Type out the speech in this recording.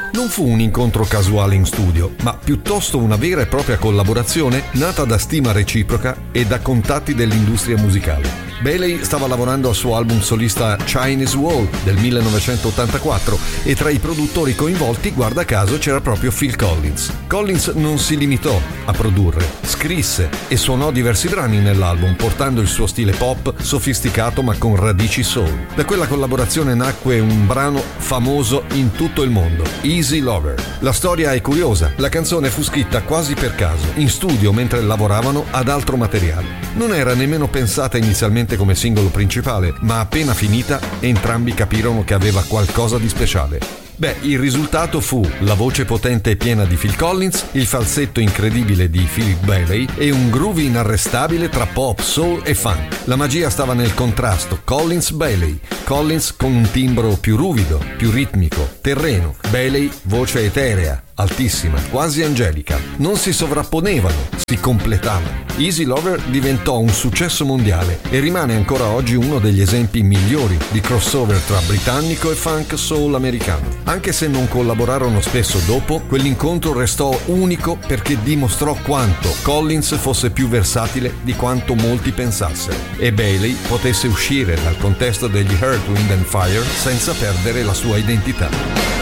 Non fu un incontro casuale in studio, ma piuttosto una vera e propria collaborazione nata da stima reciproca e da contatti dell'industria musicale. Bailey stava lavorando al suo album solista Chinese Wall del 1984 e tra i produttori coinvolti, guarda caso, c'era proprio Phil Collins. Collins non si limitò a produrre, scrisse e suonò diversi brani nell'album, portando il suo stile pop sofisticato ma con radici soul. Da quella collaborazione nacque un brano famoso in tutto il mondo, Easy Lover. La storia è curiosa, la canzone fu scritta quasi per caso, in studio mentre lavoravano ad altro materiale. Non era nemmeno pensata inizialmente come singolo principale, ma appena finita entrambi capirono che aveva qualcosa di speciale. Beh, il risultato fu la voce potente e piena di Phil Collins, il falsetto incredibile di Philip Bailey e un groove inarrestabile tra pop, soul e funk. La magia stava nel contrasto Collins-Bailey. Collins con un timbro più ruvido, più ritmico, terreno. Bailey voce eterea, altissima, quasi angelica. Non si sovrapponevano, si completavano. Easy Lover diventò un successo mondiale e rimane ancora oggi uno degli esempi migliori di crossover tra britannico e funk soul americano. Anche se non collaborarono spesso dopo, quell'incontro restò unico perché dimostrò quanto Collins fosse più versatile di quanto molti pensassero e Bailey potesse uscire dal contesto degli Earth, Wind and Fire senza perdere la sua identità.